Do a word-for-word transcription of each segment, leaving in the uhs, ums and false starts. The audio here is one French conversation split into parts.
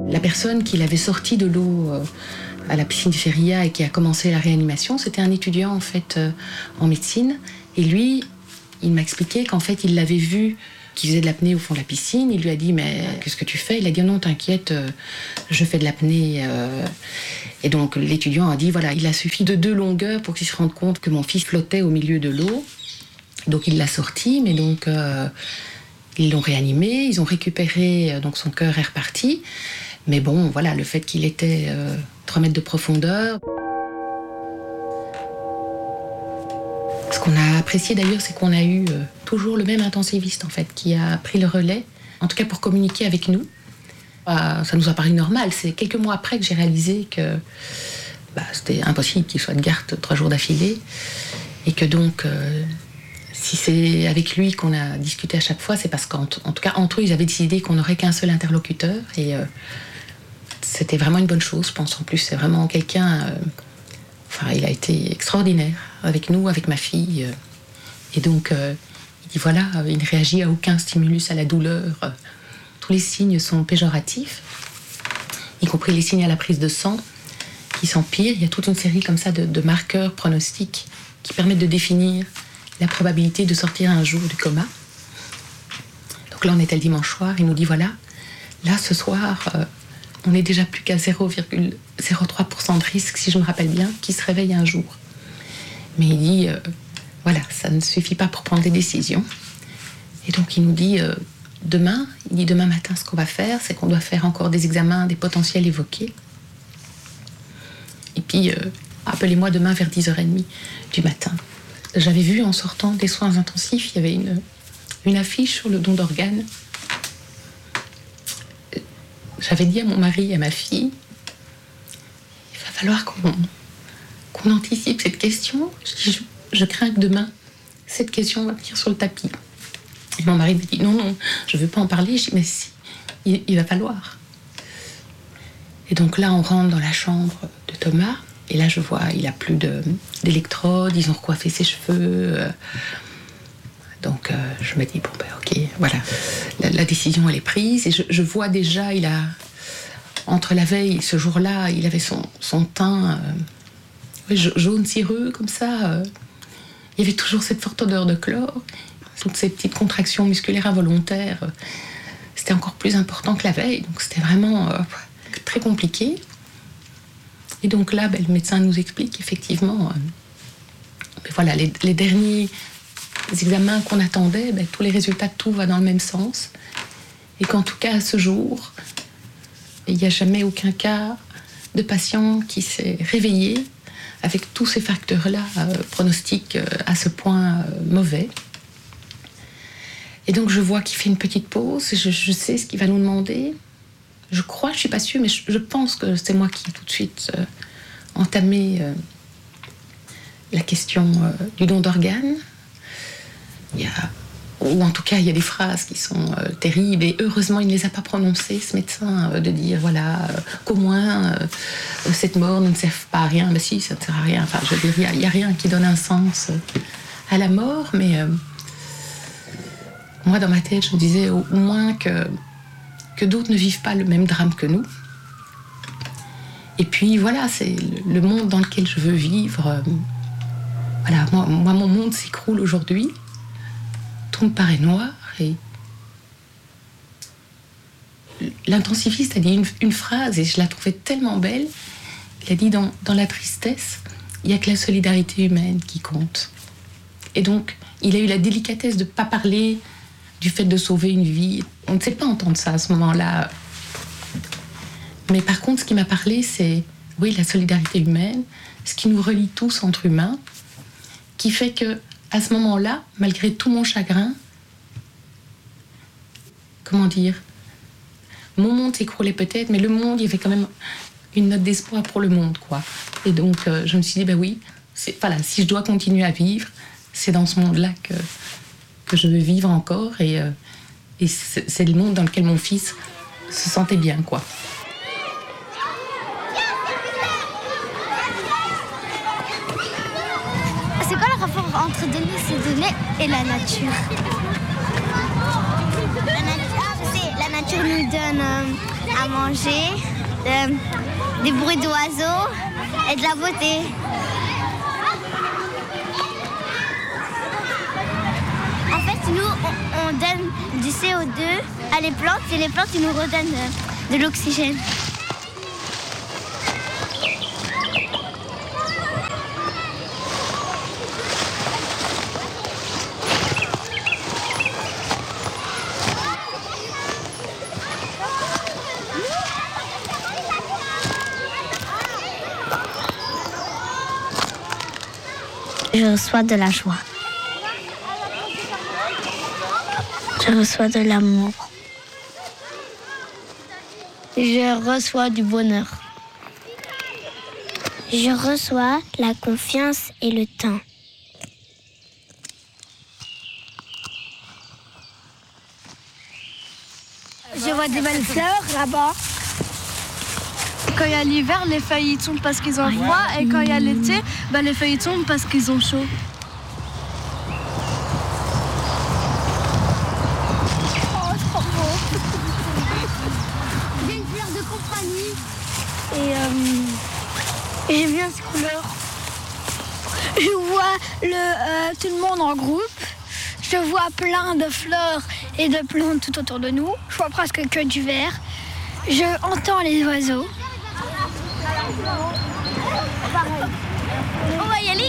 La personne qui l'avait sorti de l'eau euh, à la piscine du Feria et qui a commencé la réanimation, c'était un étudiant en fait euh, en médecine. Et lui, il m'a expliqué qu'en fait, il l'avait vu qui faisait de l'apnée au fond de la piscine. Il lui a dit « mais qu'est-ce que tu fais ?» Il a dit « non, t'inquiète, euh, je fais de l'apnée. Euh... » Et donc l'étudiant a dit « voilà, il a suffi de deux longueurs pour qu'il se rende compte que mon fils flottait au milieu de l'eau. » Donc il l'a sorti, mais donc euh, ils l'ont réanimé, ils ont récupéré, donc son cœur est reparti. Mais bon, voilà, le fait qu'il était euh, trois mètres de profondeur. Ce qu'on a apprécié d'ailleurs, c'est qu'on a eu euh, toujours le même intensiviste en fait, qui a pris le relais, en tout cas pour communiquer avec nous. Euh, ça nous a paru normal. C'est quelques mois après que j'ai réalisé que bah, c'était impossible qu'il soit de garde trois jours d'affilée. Et que donc, euh, si c'est avec lui qu'on a discuté à chaque fois, c'est parce qu'en en tout cas, entre eux, ils avaient décidé qu'on n'aurait qu'un seul interlocuteur. Et euh, c'était vraiment une bonne chose, je pense. En plus, c'est vraiment quelqu'un... Euh, enfin, il a été extraordinaire avec nous, avec ma fille. Et donc, euh, il dit, voilà, il ne réagit à aucun stimulus à la douleur. Tous les signes sont péjoratifs, y compris les signes à la prise de sang qui s'empirent. Il y a toute une série comme ça de, de marqueurs pronostiques qui permettent de définir la probabilité de sortir un jour du coma. Donc là, on était le dimanche soir. Il nous dit, voilà, là, ce soir... Euh, on n'est déjà plus qu'à zéro virgule zéro trois pour cent de risque, si je me rappelle bien, qu'il se réveille un jour. Mais il dit, euh, voilà, ça ne suffit pas pour prendre des décisions. Et donc il nous dit, euh, demain, il dit demain matin, ce qu'on va faire, c'est qu'on doit faire encore des examens des potentiels évoqués. Et puis, euh, appelez-moi demain vers dix heures trente du matin. J'avais vu en sortant des soins intensifs, il y avait une, une affiche sur le don d'organes. J'avais dit à mon mari et à ma fille, il va falloir qu'on, qu'on anticipe cette question. Je, je, je crains que demain, cette question va venir sur le tapis. Et mon mari me dit, non, non, je ne veux pas en parler. Je dis, mais si, il, il va falloir. Et donc là, on rentre dans la chambre de Thomas. Et là, je vois, il n'a plus de, d'électrodes, ils ont recoiffé ses cheveux. Donc euh, je me dis, bon ben ok, voilà, la, la décision elle est prise. Et je, je vois déjà, il a, entre la veille et ce jour-là, il avait son, son teint euh, jaune cireux comme ça. Euh, il y avait toujours cette forte odeur de chlore, toutes ces petites contractions musculaires involontaires. Euh, c'était encore plus important que la veille, donc c'était vraiment euh, très compliqué. Et donc là, ben, le médecin nous explique effectivement, euh, ben, voilà, les, les derniers... les examens qu'on attendait, ben, tous les résultats, tout va dans le même sens. Et qu'en tout cas, à ce jour, il n'y a jamais aucun cas de patient qui s'est réveillé avec tous ces facteurs-là, euh, pronostiques euh, à ce point euh, mauvais. Et donc, je vois qu'il fait une petite pause. Je, je sais ce qu'il va nous demander. Je crois, je ne suis pas sûre, mais je, je pense que c'est moi qui ai tout de suite euh, entamé euh, la question euh, du don d'organes. Il y a, ou en tout cas, il y a des phrases qui sont euh, terribles, et heureusement, il ne les a pas prononcées, ce médecin, euh, de dire, voilà, euh, qu'au moins, euh, cette mort ne sert pas à rien. Ben si, ça ne sert à rien. Enfin, je veux dire, il n'y a, a rien qui donne un sens euh, à la mort, mais euh, moi, dans ma tête, je me disais au, au moins que, que d'autres ne vivent pas le même drame que nous. Et puis, voilà, c'est le, le monde dans lequel je veux vivre. Euh, voilà, moi, moi, mon monde s'écroule aujourd'hui. Tout me paraît noir, et l'intensiviste a dit une, une phrase et je la trouvais tellement belle. Il a dit, dans, dans la tristesse, il n'y a que la solidarité humaine qui compte. Et donc, il a eu la délicatesse de ne pas parler du fait de sauver une vie. On ne sait pas entendre ça à ce moment-là. Mais par contre, ce qui m'a parlé, c'est, oui, la solidarité humaine, ce qui nous relie tous entre humains, qui fait que à ce moment-là, malgré tout mon chagrin, comment dire, mon monde s'écroulait peut-être, mais le monde, il y avait quand même une note d'espoir pour le monde, quoi. Et donc, euh, je me suis dit, ben oui, c'est, voilà, si je dois continuer à vivre, c'est dans ce monde-là que, que je veux vivre encore, et, euh, et c'est, c'est le monde dans lequel mon fils se sentait bien, quoi. Entre donner ces données et la nature. La nature, ah, je sais, la la nature nous donne euh, à manger, euh, des bruits d'oiseaux et de la beauté. En fait, nous, on, on donne du C O deux à les plantes et les plantes, ils nous redonnent euh, de l'oxygène. Je reçois de la joie. Je reçois de l'amour. Je reçois du bonheur. Je reçois la confiance et le temps. Je vois des belles fleurs là-bas. Quand il y a l'hiver, les feuilles tombent parce qu'ils ont froid. Et quand il y a l'été, bah, les feuilles tombent parce qu'ils ont chaud. Oh, trop beau. J'ai une fleur de compagnie. Et euh, j'aime bien ces couleurs. Je vois le, euh, tout le monde en groupe. Je vois plein de fleurs et de plantes tout autour de nous. Je vois presque que du vert. Je entends les oiseaux. On va y aller.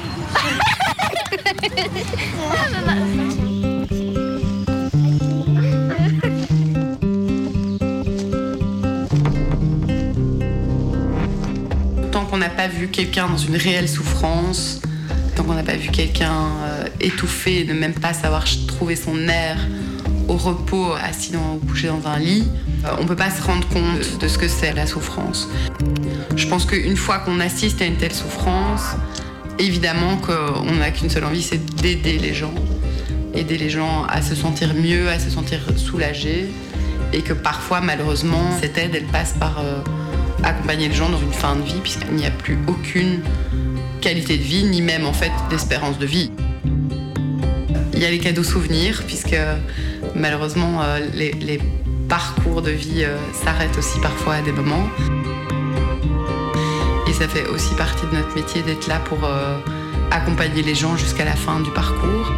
Tant qu'on n'a pas vu quelqu'un dans une réelle souffrance, tant qu'on n'a pas vu quelqu'un euh, étouffé, ne même pas savoir trouver son air au repos, assis dans, ou couché dans un lit, euh, on ne peut pas se rendre compte de ce que c'est la souffrance. Je pense qu'une fois qu'on assiste à une telle souffrance, évidemment qu'on n'a qu'une seule envie, c'est d'aider les gens. Aider les gens à se sentir mieux, à se sentir soulagés. Et que parfois, malheureusement, cette aide, elle passe par euh, accompagner les gens dans une fin de vie, puisqu'il n'y a plus aucune qualité de vie, ni même en fait d'espérance de vie. Il y a les cadeaux souvenirs, puisque malheureusement, euh, les, les parcours de vie euh, s'arrêtent aussi parfois à des moments. Et ça fait aussi partie de notre métier d'être là pour euh, accompagner les gens jusqu'à la fin du parcours.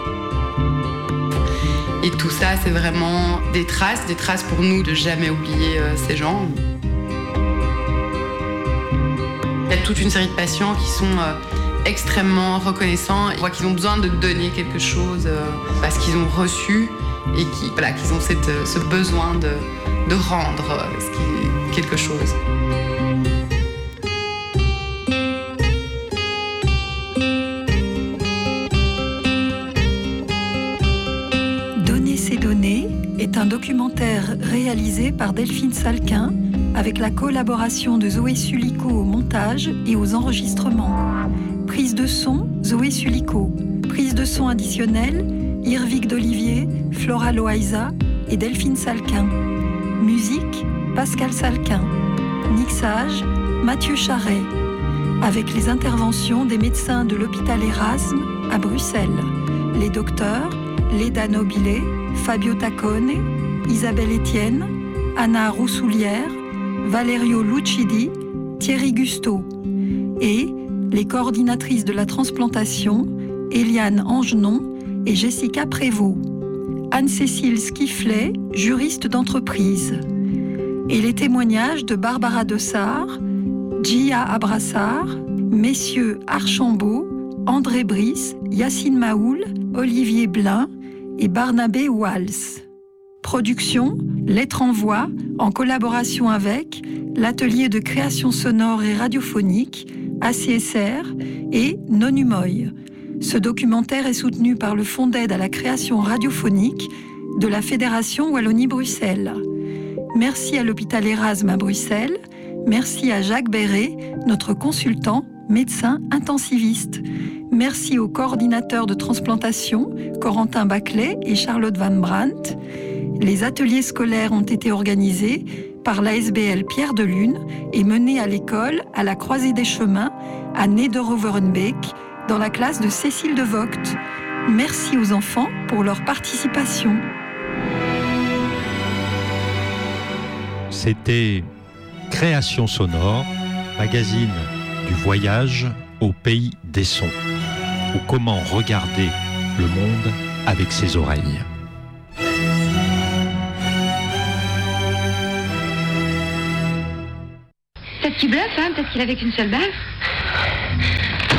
Et tout ça, c'est vraiment des traces, des traces pour nous de jamais oublier euh, ces gens. Il y a toute une série de patients qui sont euh, extrêmement reconnaissants. Ils voient qu'ils ont besoin de donner quelque chose euh, parce qu'ils ont reçu et qui, voilà, qu'ils ont cette, euh, ce besoin de, de rendre euh, ce qui, quelque chose. Est un documentaire réalisé par Delphine Salquin avec la collaboration de Zoé Sulico au montage et aux enregistrements. Prise de son, Zoé Sulico. Prise de son additionnelle, Irvig d'Olivier, Flora Loaiza et Delphine Salquin. Musique, Pascal Salquin. Mixage, Mathieu Charret. Avec les interventions des médecins de l'hôpital Erasme à Bruxelles. Les docteurs, Leda Nobilet, Fabio Taccone, Isabelle Etienne, Anna Roussoulière, Valerio Lucidi, Thierry Gusteau et les coordinatrices de la transplantation, Eliane Angenon et Jessica Prévost, Anne-Cécile Skiflet, juriste d'entreprise, et les témoignages de Barbara Dessart, Gia Abrassard, messieurs Archambault, André Brice, Yacine Maoul, Olivier Blin et Barnabé Walls. Production, Lettre en voix, en collaboration avec l'Atelier de création sonore et radiophonique, A C S R et Nonumoy. Ce documentaire est soutenu par le Fonds d'aide à la création radiophonique de la Fédération Wallonie-Bruxelles. Merci à l'hôpital Erasme à Bruxelles. Merci à Jacques Béret, notre consultant, médecin intensiviste. Merci aux coordinateurs de transplantation, Corentin Baclet et Charlotte Van Brandt. Les ateliers scolaires ont été organisés par l'A S B L Pierre de Lune et menés à l'école à la Croisée des Chemins à Nederoverenbeek dans la classe de Cécile de Vogt. Merci aux enfants pour leur participation. C'était Création sonore, magazine du voyage au pays des sons, ou comment regarder le monde avec ses oreilles. Peut-être qu'il bluffe, hein, peut-être qu'il avait qu'une seule baffe.